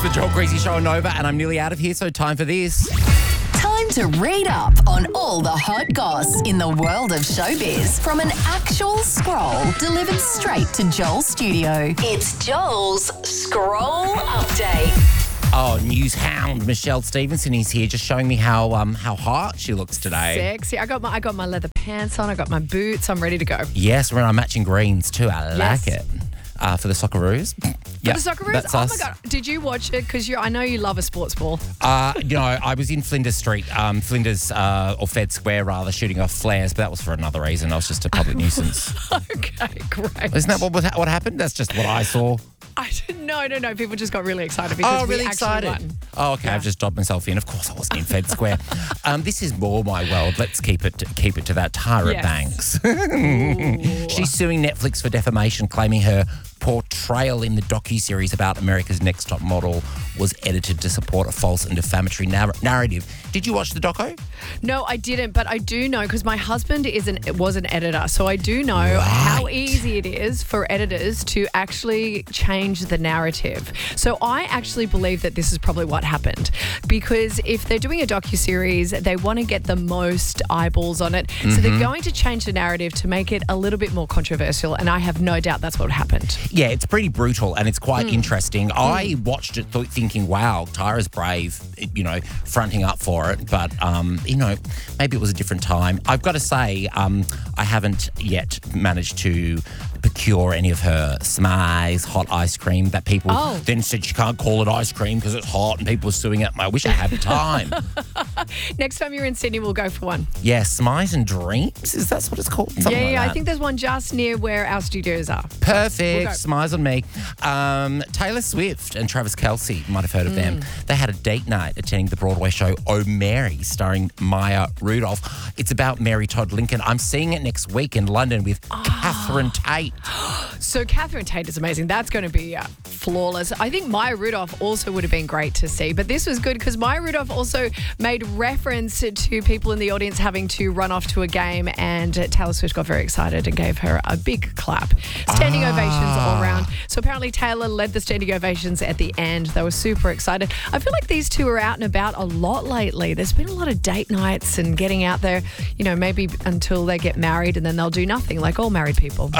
the Joel Creasy Show on Nova, and I'm nearly out of here, so time for this. Time to read up on all the hot goss in the world of showbiz from an actual scroll delivered straight to Joel's studio. It's Joel's Scroll Update. Oh, news hound Michelle Stevenson is here, just showing me how hot she looks today. Sexy. I got my leather pants on. I got my boots. I'm ready to go. Yes, we're in our matching greens too. I Yes. like it. For the Socceroos. For the Socceroos? That's Oh us. my God. Did you watch it? Because I know you love a sports ball. I was in Flinders Street, or Fed Square rather, shooting off flares, but that was for another reason. I was just a public nuisance. Okay, great. Isn't that what happened? That's just what I saw. I didn't know. No. People just got really excited because really we actually excited. won. Oh, okay. Yeah. I've just dobbed myself in. Of course, I wasn't in Fed Square. This is more my world. Let's keep it to that. Tyra Yes. Banks. She's suing Netflix for defamation, claiming her portrayal in the docuseries about America's Next Top Model was edited to support a false and defamatory narrative. Did you watch the doco? No, I didn't, but I do know because my husband was an editor, so I do know how easy it is for editors to actually change the narrative. So I actually believe that this is probably what happened, because if they're doing a docuseries, they want to get the most eyeballs on it, so they're going to change the narrative to make it a little bit more controversial, and I have no doubt that's what happened. Yeah, it's pretty brutal and it's quite interesting. I watched it thinking, wow, Tyra's brave, fronting up for it. But, maybe it was a different time. I've got to say, I haven't yet managed to procure any of her Smize hot ice cream that people then said she can't call it ice cream because it's hot and people were suing it. I wish I had the time. Next time you're in Sydney, we'll go for one. Yeah, Smize and Dreams, is that what it's called? Something like I that. think there's one just near where our studios are. Perfect. We'll go. Smiles on me. Taylor Swift and Travis Kelce, you might have heard of them. They had a date night attending the Broadway show Oh Mary, starring Maya Rudolph. It's about Mary Todd Lincoln. I'm seeing it next week in London with Catherine Tate. So Catherine Tate is amazing. That's going to be flawless. I think Maya Rudolph also would have been great to see. But this was good because Maya Rudolph also made reference to people in the audience having to run off to a game, and Taylor Swift got very excited and gave her a big clap. Standing ovations all around. So apparently Taylor led the standing ovations at the end. They were super excited. I feel like these two are out and about a lot lately. There's been a lot of date nights and getting out there, maybe until they get married and then they'll do nothing like all married people.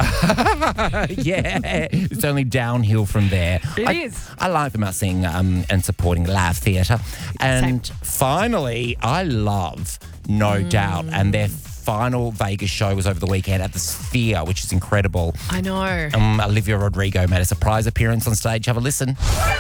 Yeah, it's only downhill from there. It is. I like them out seeing and supporting live theatre. And finally, I love No Doubt, and their final Vegas show was over the weekend at the Sphere, which is incredible. I know. Olivia Rodrigo made a surprise appearance on stage. Have a listen.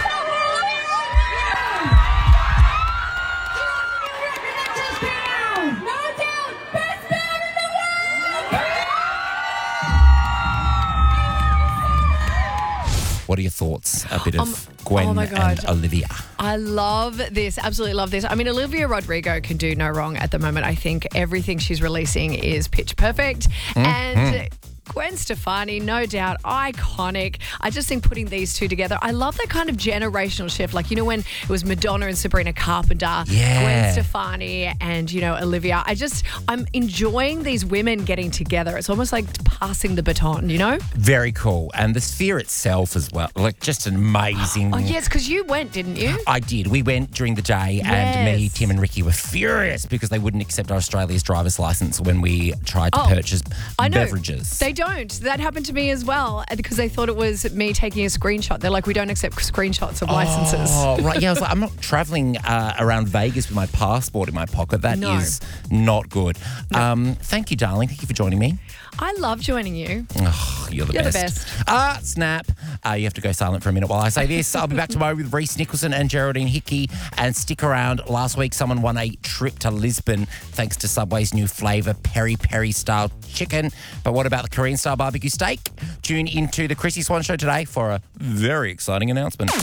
What are your thoughts? A bit of Gwen and Olivia. I love this. Absolutely love this. I mean, Olivia Rodrigo can do no wrong at the moment. I think everything she's releasing is pitch perfect. And Gwen Stefani, no doubt, iconic. I just think putting these two together, I love that kind of generational shift. Like, when it was Madonna and Sabrina Carpenter, Gwen Stefani and, Olivia. I'm enjoying these women getting together. It's almost like passing the baton, Very cool. And the Sphere itself as well. Like, just an amazing... Oh, yes, because you went, didn't you? I did. We went during the day and me, Tim and Ricky were furious because they wouldn't accept our Australia's driver's license when we tried to purchase beverages. They don't. That happened to me as well because they thought it was me taking a screenshot. They're like, we don't accept screenshots of licenses. Oh, right. Yeah, I was like, I'm not travelling around Vegas with my passport in my pocket. That is not good. No. Thank you, darling. Thank you for joining me. I love joining you. Oh, you're the best. Snap. You have to go silent for a minute while I say this. I'll be back tomorrow with Reese Nicholson and Geraldine Hickey. And stick around. Last week, someone won a trip to Lisbon thanks to Subway's new flavour, peri-peri style chicken. But what about the Korean style barbecue steak? Tune into the Chrissy Swan Show today for a very exciting announcement.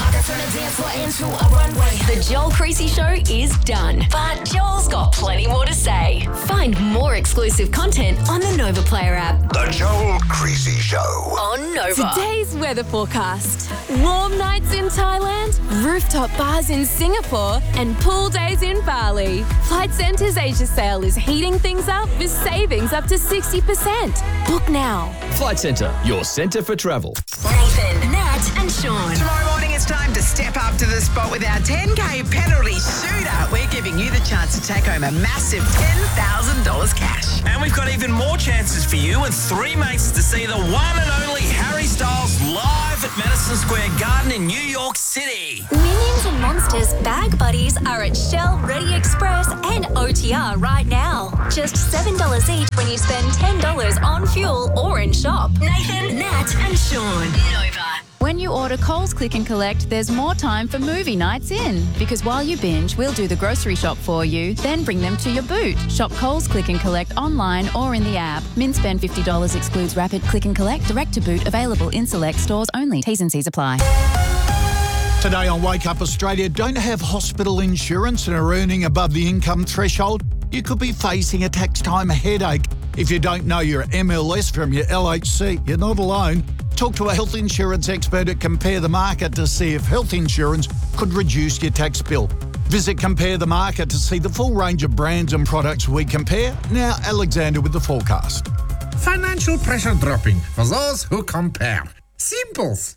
The Joel Creasy Show is done, but Joel's got plenty more to say. Find more exclusive content on the Nova Player app. The Joel Creasy Show On Nova. Today's weather forecast. Warm nights in Thailand, rooftop bars in Singapore, and pool days in Bali. Flight Centre's Asia sale is heating things up with savings up to 60%. Book now. Flight Centre, your centre for travel. Nathan, Nat, and Sean. Tomorrow morning it's time to step up to the spot with our 10K penalty shootout. We're giving you the chance to take home a massive $10,000 cash. And we've got even more chances for you and 3 mates to see the one and only Harry Styles live at Madison Square Garden in New York City. Minions and Monsters Bag Buddies are at Shell, Ready Express and OTR right now. Just $7 each when you spend $10 on fuel or in shop. Nathan, Nat, and Sean. Nova. When you order Coles Click and Collect, there's more time for movie nights in. Because while you binge, we'll do the grocery shop for you, then bring them to your boot. Shop Coles Click and Collect online or in the app. Min spend $50 excludes rapid click and collect, direct to boot, available in select stores only. T's and C's apply. Today on Wake Up Australia, don't have hospital insurance and are earning above the income threshold? You could be facing a tax time headache. If you don't know your MLS from your LHC, you're not alone. Talk to a health insurance expert at Compare the Market to see if health insurance could reduce your tax bill. Visit Compare the Market to see the full range of brands and products we compare. Now, Alexander with the forecast. Financial pressure dropping for those who compare. Simples.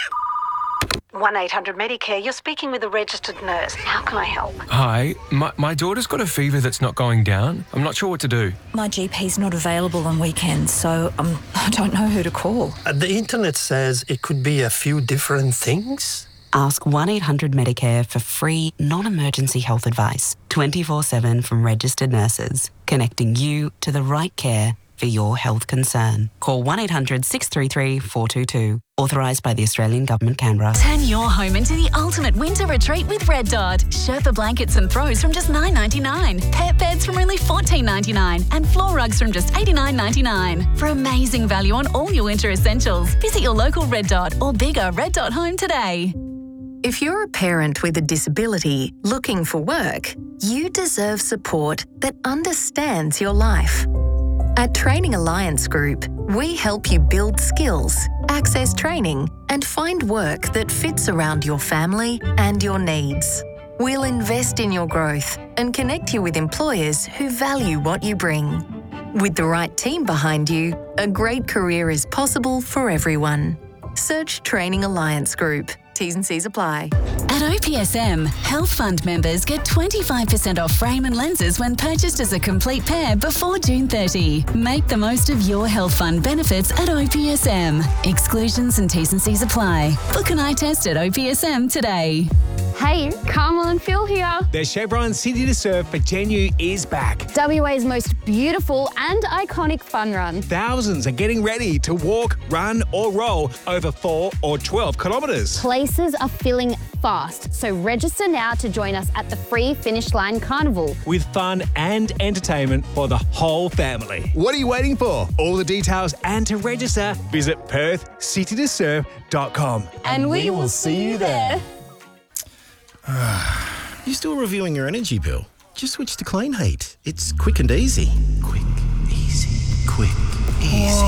1-800-Medicare, you're speaking with a registered nurse. How can I help? Hi, my daughter's got a fever that's not going down. I'm not sure what to do. My GP's not available on weekends, so I don't know who to call. The internet says it could be a few different things. Ask 1-800-Medicare for free, non-emergency health advice, 24/7 from registered nurses, connecting you to the right care for your health concern. Call 1-800-633-422. Authorised by the Australian Government, Canberra. Turn your home into the ultimate winter retreat with Red Dot. Sherpa blankets and throws from just $9.99. Pet beds from only $14.99. And floor rugs from just $89.99. For amazing value on all your winter essentials, visit your local Red Dot or bigger Red Dot home today. If you're a parent with a disability looking for work, you deserve support that understands your life. At Training Alliance Group, we help you build skills, access training, and find work that fits around your family and your needs. We'll invest in your growth and connect you with employers who value what you bring. With the right team behind you, a great career is possible for everyone. Search Training Alliance Group. T's and C's apply. At OPSM, Health Fund members get 25% off frame and lenses when purchased as a complete pair before June 30. Make the most of your Health Fund benefits at OPSM. Exclusions and T's and C's apply. Book an eye test at OPSM today. Hey, Carmel and Phil here. The Chevron City to Surf for Genu is back. WA's most beautiful and iconic fun run. Thousands are getting ready to walk, run or roll over 4 or 12 kilometres. Places are filling fast, so register now to join us at the free Finish Line Carnival. With fun and entertainment for the whole family. What are you waiting for? All the details and to register, visit perthcitytosurf.com. And we will see you there. You still reviewing your energy bill? Just switch to Clean Heat. It's quick and easy. Quick, easy, quick, easy.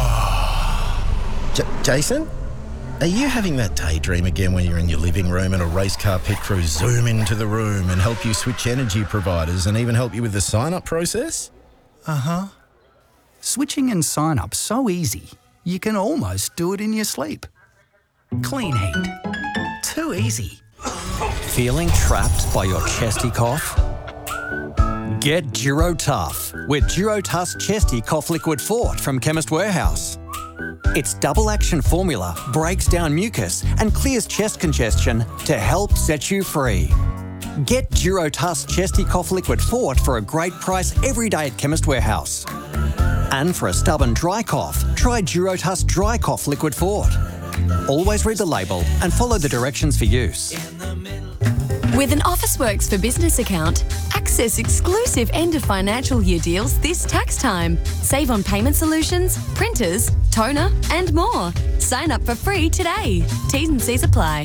Jason? Are you having that daydream again when you're in your living room and a race car pit crew zoom into the room and help you switch energy providers and even help you with the sign-up process? Uh-huh. Switching and sign-up so easy, you can almost do it in your sleep. Clean Heat. Too easy. Feeling trapped by your chesty cough? Get Durotough with Durotuss Chesty Cough Liquid Fort from Chemist Warehouse. Its double-action formula breaks down mucus and clears chest congestion to help set you free. Get Durotuss Chesty Cough Liquid Fort for a great price every day at Chemist Warehouse. And for a stubborn dry cough, try Durotuss Dry Cough Liquid Fort. Always read the label and follow the directions for use. With an Officeworks for Business account, access exclusive end of financial year deals this tax time. Save on payment solutions, printers, toner, and more. Sign up for free today. T's and C's apply.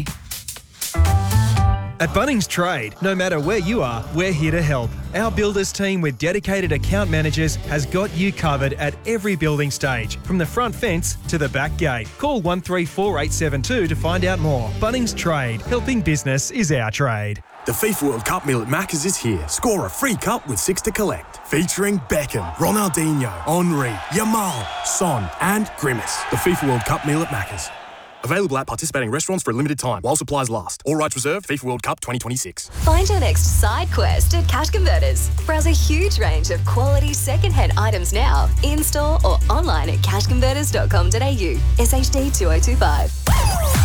At Bunnings Trade, no matter where you are, we're here to help. Our builders team with dedicated account managers has got you covered at every building stage, from the front fence to the back gate. Call 134872 to find out more. Bunnings Trade, helping business is our trade. The FIFA World Cup meal at Macca's is here. Score a free cup with 6 to collect. Featuring Beckham, Ronaldinho, Henry, Yamal, Son and Grimace. The FIFA World Cup meal at Macca's. Available at participating restaurants for a limited time while supplies last. All rights reserved. FIFA World Cup 2026. Find your next side quest at Cash Converters. Browse a huge range of quality second-hand items now, in-store or online at cashconverters.com.au. SHD 2025.